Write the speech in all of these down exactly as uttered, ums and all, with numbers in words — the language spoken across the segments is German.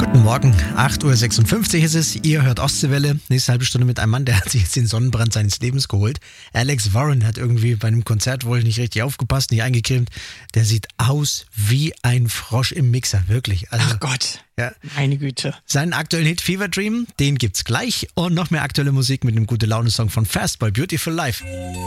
Morgen, acht Uhr sechsundfünfzig ist es. Ihr hört Ostseewelle. Nächste halbe Stunde mit einem Mann, der hat sich jetzt den Sonnenbrand seines Lebens geholt. Alex Warren hat irgendwie bei einem Konzert wohl nicht richtig aufgepasst, nicht eingecremt. Der sieht aus wie ein Frosch im Mixer, wirklich. Also, ach Gott, ja. Meine Güte. Seinen aktuellen Hit Fever Dream, den gibt's gleich. Und noch mehr aktuelle Musik mit einem Gute-Laune-Song von Fastboy, Beautiful Life.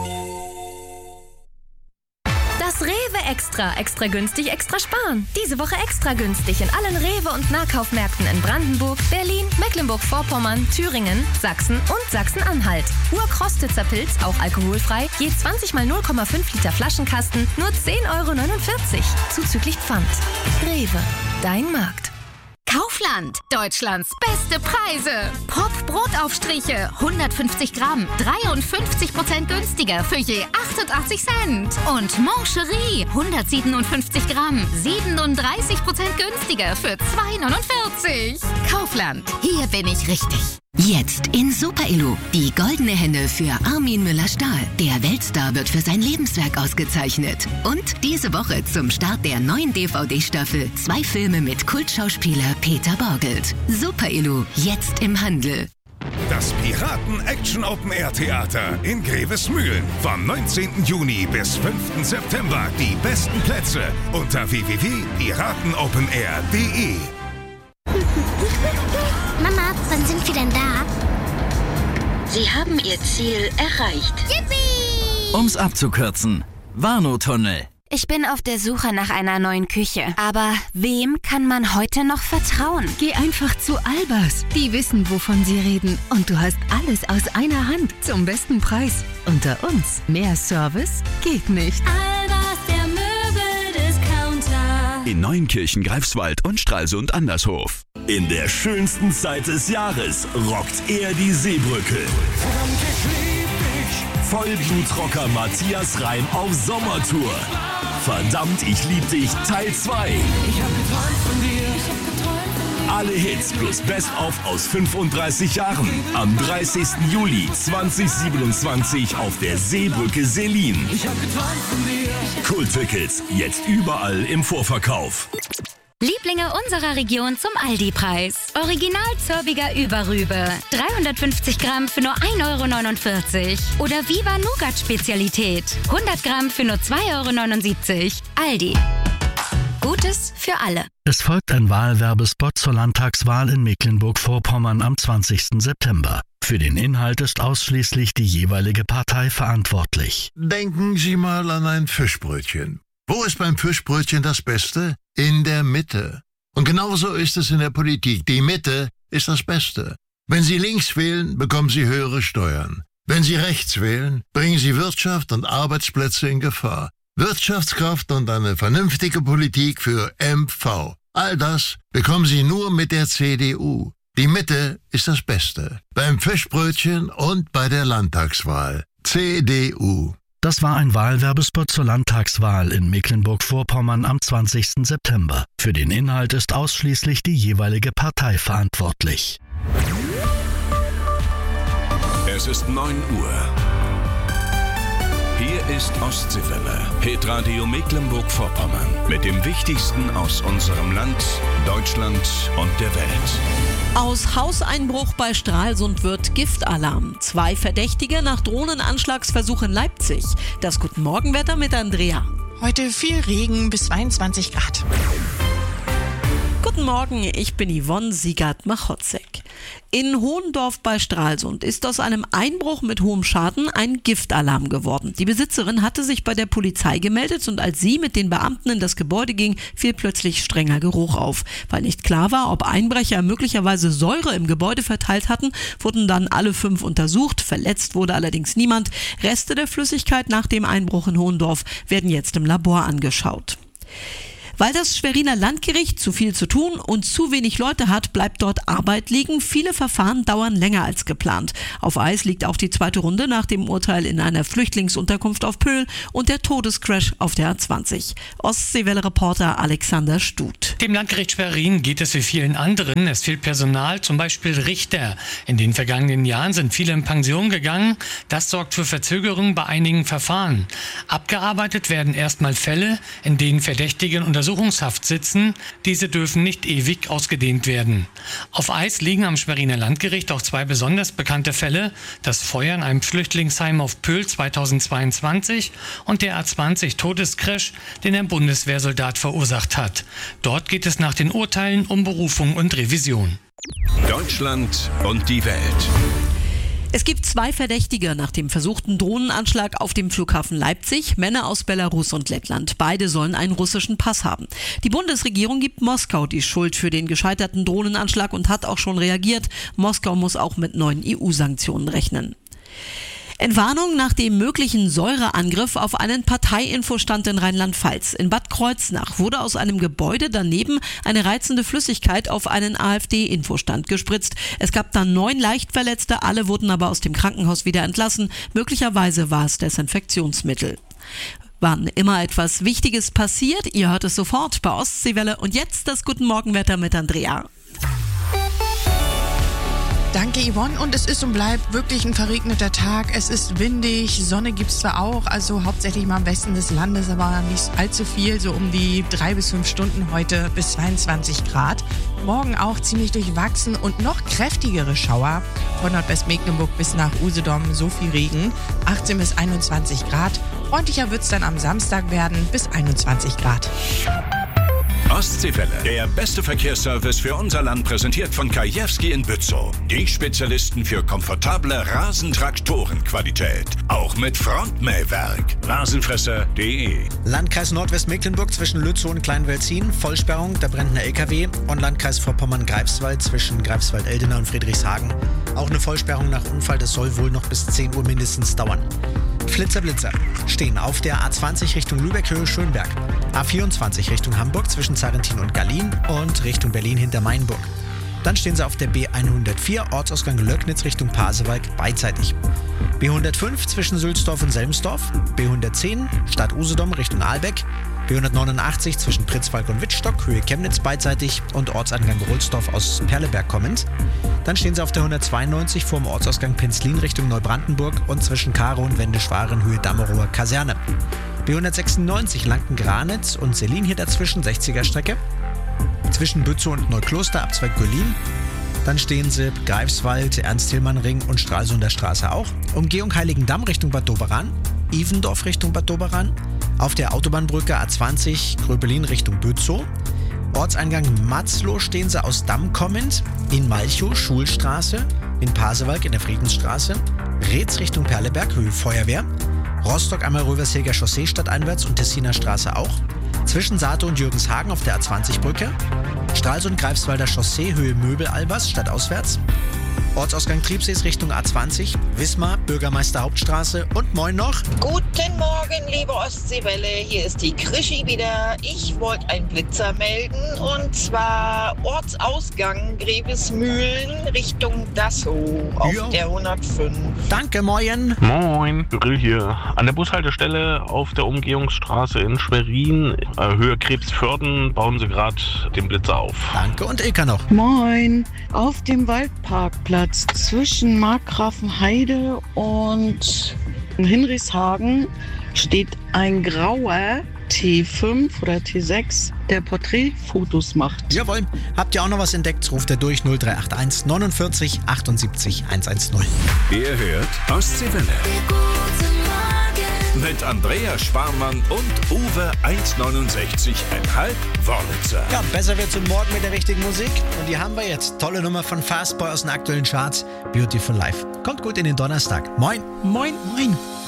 Das Rewe Extra. Extra günstig, extra sparen. Diese Woche extra günstig in allen Rewe- und Nahkaufmärkten in Brandenburg, Berlin, Mecklenburg-Vorpommern, Thüringen, Sachsen und Sachsen-Anhalt. Urkrostitzer Pilz, auch alkoholfrei, je zwanzig mal null Komma fünf Liter Flaschenkasten, nur zehn Euro neunundvierzig. Zuzüglich Pfand. Rewe, dein Markt. Kaufland, Deutschlands beste Preise. Pop Brotaufstriche, hundertfünfzig Gramm, dreiundfünfzig Prozent günstiger für je achtundachtzig Cent. Und Moncherie, hundertsiebenundfünfzig Gramm, siebenunddreißig Prozent günstiger für zwei neunundvierzig. Kaufland, hier bin ich richtig. Jetzt in Super Illu. Die goldene Henne für Armin Müller-Stahl. Der Weltstar wird für sein Lebenswerk ausgezeichnet. Und diese Woche zum Start der neuen D V D-Staffel zwei Filme mit Kultschauspieler Peter Borgelt. Super Illu, jetzt im Handel. Das Piraten-Action-Open-Air-Theater in Grevesmühlen. Vom neunzehnten Juni bis fünften September. Die besten Plätze unter w w w punkt piratenopenair punkt de. Mama, wann sind wir denn da? Sie haben Ihr Ziel erreicht. Yippie! Um's abzukürzen, Warnow-Tunnel. Ich bin auf der Suche nach einer neuen Küche. Aber wem kann man heute noch vertrauen? Geh einfach zu Albers. Die wissen, wovon sie reden. Und du hast alles aus einer Hand zum besten Preis. Unter uns, mehr Service geht nicht. Albers, der Möbel-Discounter. In Neunkirchen, Greifswald und Stralsund Andershof. In der schönsten Zeit des Jahres rockt er die Seebrücke. Vollblutrocker Matthias Reim auf Sommertour. Verdammt, ich lieb dich, Teil zwei. Ich hab geträumt von dir. Ich hab geträumt von dir. Alle Hits plus Best-of aus fünfunddreißig Jahren. Am dreißigsten Juli zweitausendsiebenundzwanzig auf der Seebrücke Selin. Ich hab geträumt von dir. Kulttickets jetzt überall im Vorverkauf. Lieblinge unserer Region zum Aldi-Preis. Original Zörbiger Überrübe. dreihundertfünfzig Gramm für nur ein Euro neunundvierzig. Oder Viva Nougat Spezialität. hundert Gramm für nur zwei Euro neunundsiebzig. Aldi. Gutes für alle. Es folgt ein Wahlwerbespot zur Landtagswahl in Mecklenburg-Vorpommern am zwanzigsten September. Für den Inhalt ist ausschließlich die jeweilige Partei verantwortlich. Denken Sie mal an ein Fischbrötchen. Wo ist beim Fischbrötchen das Beste? In der Mitte. Und genauso ist es in der Politik. Die Mitte ist das Beste. Wenn Sie links wählen, bekommen Sie höhere Steuern. Wenn Sie rechts wählen, bringen Sie Wirtschaft und Arbeitsplätze in Gefahr. Wirtschaftskraft und eine vernünftige Politik für M V. All das bekommen Sie nur mit der C D U. Die Mitte ist das Beste. Beim Fischbrötchen und bei der Landtagswahl. C D U. Das war ein Wahlwerbespot zur Landtagswahl in Mecklenburg-Vorpommern am zwanzigsten September. Für den Inhalt ist ausschließlich die jeweilige Partei verantwortlich. Es ist neun Uhr. Hier ist Ostseewelle, Hitradio Mecklenburg-Vorpommern. Mit dem Wichtigsten aus unserem Land, Deutschland und der Welt. Aus Hauseinbruch bei Stralsund wird Giftalarm. Zwei Verdächtige nach Drohnenanschlagsversuch in Leipzig. Das Guten Morgenwetter mit Andrea. Heute viel Regen bis zweiundzwanzig Grad. Guten Morgen, ich bin Yvonne Siegert-Machotzek. In Hohendorf bei Stralsund ist aus einem Einbruch mit hohem Schaden ein Giftalarm geworden. Die Besitzerin hatte sich bei der Polizei gemeldet und als sie mit den Beamten in das Gebäude ging, fiel plötzlich strenger Geruch auf. Weil nicht klar war, ob Einbrecher möglicherweise Säure im Gebäude verteilt hatten, wurden dann alle fünf untersucht. Verletzt wurde allerdings niemand. Reste der Flüssigkeit nach dem Einbruch in Hohendorf werden jetzt im Labor angeschaut. Weil das Schweriner Landgericht zu viel zu tun und zu wenig Leute hat, bleibt dort Arbeit liegen. Viele Verfahren dauern länger als geplant. Auf Eis liegt auch die zweite Runde nach dem Urteil in einer Flüchtlingsunterkunft auf Pöhl und der Todescrash auf der A zwanzig. Ostseewelle-Reporter Alexander Stut. Dem Landgericht Schwerin geht es wie vielen anderen. Es fehlt Personal, zum Beispiel Richter. In den vergangenen Jahren sind viele in Pension gegangen. Das sorgt für Verzögerungen bei einigen Verfahren. Abgearbeitet werden erstmal Fälle, in denen Verdächtige in Untersuchungshaft Untersuchungshaft sitzen. Diese dürfen nicht ewig ausgedehnt werden. Auf Eis liegen am Schweriner Landgericht auch zwei besonders bekannte Fälle. Das Feuer in einem Flüchtlingsheim auf Pöhl zweitausendzweiundzwanzig und der A zwanzig Todescrash, den ein Bundeswehrsoldat verursacht hat. Dort geht es nach den Urteilen um Berufung und Revision. Deutschland und die Welt. Es gibt zwei Verdächtige nach dem versuchten Drohnenanschlag auf dem Flughafen Leipzig, Männer aus Belarus und Lettland. Beide sollen einen russischen Pass haben. Die Bundesregierung gibt Moskau die Schuld für den gescheiterten Drohnenanschlag und hat auch schon reagiert. Moskau muss auch mit neuen E U-Sanktionen rechnen. Entwarnung nach dem möglichen Säureangriff auf einen Parteiinfostand in Rheinland-Pfalz. In Bad Kreuznach wurde aus einem Gebäude daneben eine reizende Flüssigkeit auf einen AfD-Infostand gespritzt. Es gab dann neun Leichtverletzte, alle wurden aber aus dem Krankenhaus wieder entlassen. Möglicherweise war es Desinfektionsmittel. Wann immer etwas Wichtiges passiert, ihr hört es sofort bei Ostseewelle. Und jetzt das Guten Morgenwetter mit Andrea. Danke, Yvonne. Und es ist und bleibt wirklich ein verregneter Tag. Es ist windig, Sonne gibt's zwar auch, also hauptsächlich mal am Westen des Landes, aber nicht allzu viel, so um die drei bis fünf Stunden heute bis zweiundzwanzig Grad. Morgen auch ziemlich durchwachsen und noch kräftigere Schauer. Von Nordwestmecklenburg bis nach Usedom so viel Regen, achtzehn bis einundzwanzig Grad. Freundlicher wird's dann am Samstag werden, bis einundzwanzig Grad. Ostseewelle, der beste Verkehrsservice für unser Land, präsentiert von Kajewski in Bützow. Die Spezialisten für komfortable Rasentraktorenqualität. Auch mit Frontmähwerk. Rasenfresser punkt de. Landkreis Nordwestmecklenburg zwischen Lützow und Kleinwelzin. Vollsperrung, da brennt ein L K W. Und Landkreis Vorpommern-Greifswald zwischen Greifswald-Eldenau und Friedrichshagen. Auch eine Vollsperrung nach Unfall, das soll wohl noch bis zehn Uhr mindestens dauern. Flitzer, Blitzer stehen auf der A zwanzig Richtung Lübeck, Höhe Schönberg. A vierundzwanzig Richtung Hamburg zwischen Sarrentin und Gallien und Richtung Berlin hinter Mainburg. Dann stehen sie auf der B hundertvier, Ortsausgang Löcknitz Richtung Pasewalk, beidseitig. B hundertfünf zwischen Sülzdorf und Selmsdorf. B hundertzehn, Stadt Usedom Richtung Ahlbeck. B hundertneunundachtzig zwischen Pritzwalk und Wittstock, Höhe Chemnitz, beidseitig. Und Ortsangang Rohlsdorf aus Perleberg kommend. Dann stehen sie auf der hundertzweiundneunzig vor dem Ortsausgang Penzlin Richtung Neubrandenburg und zwischen Karo und Wendeschwaren, Höhe Dammerower Kaserne. B hundertsechsundneunzig Lanken-Granitz und Selin hier dazwischen, sechziger Strecke. Zwischen Bützow und Neukloster, Abzweig Göllin. Dann stehen sie Greifswald, Ernst-Hillmann-Ring und Stralsunder Straße auch. Umgehung Heiligendamm Richtung Bad Doberan. Ivendorf Richtung Bad Doberan. Auf der Autobahnbrücke A zwanzig Gröbelin Richtung Bützow. Ortseingang Matzloh stehen sie aus Damm kommend. In Malchow, Schulstraße. In Pasewalk in der Friedensstraße. Reetz Richtung Perleberg, Höhe Feuerwehr. Rostock einmal Rövershilger Chaussee stadteinwärts und Tessiner Straße auch. Zwischen Saato und Jürgenshagen auf der A zwanzig Brücke. Stralsund Greifswalder Chaussee, Höhe Möbel-Albers, stadtauswärts. Ortsausgang Triebsees Richtung A zwanzig, Wismar, Bürgermeister Hauptstraße und moin noch. Guten Morgen, liebe Ostseewelle, hier ist die Krischi wieder. Ich wollte einen Blitzer melden und zwar Ortsausgang Grevesmühlen Richtung Dassow auf jo. Der hundertfünf. Danke, moin. Moin, Grill hier. An der Bushaltestelle auf der Umgehungsstraße in Schwerin, Höhe Krebsförden, bauen sie gerade den Blitzer auf. Danke und Ilka noch. Moin, auf dem Waldparkplatz zwischen Markgrafenheide und Hinrichshagen steht ein grauer T fünf oder T sechs, der Porträtfotos macht. Jawohl. Habt ihr auch noch was entdeckt? Ruft er durch null drei acht eins neunundvierzig achtundsiebzig hundertzehn. Ihr hört Ostseewelle. Mit Andrea Sparmann und Uwe eins neunundsechzig Komma fünf Wörlitzer. Ja, besser wird's und morgen mit der richtigen Musik. Und die haben wir jetzt. Tolle Nummer von Fastboy aus den aktuellen Charts. Beautiful Life. Kommt gut in den Donnerstag. Moin. Moin. Moin.